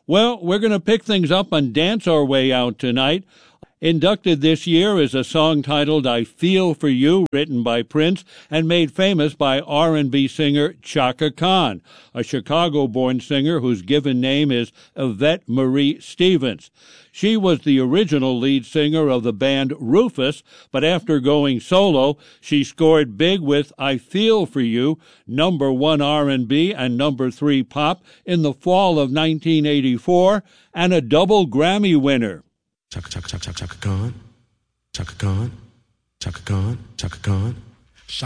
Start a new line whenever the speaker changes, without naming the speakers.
Well, we're going to pick things up and dance our way out tonight. Inducted this year is a song titled I Feel For You, written by Prince and made famous by R&B singer Chaka Khan, a Chicago-born singer whose given name is Yvette Marie Stevens. She was the original lead singer of the band Rufus, but after going solo, she scored big with I Feel For You, #1 R&B and #3 pop in the fall of 1984, and a double Grammy winner.
Chaka Khan, Chaka Khan, Chaka Khan, Chaka Khan.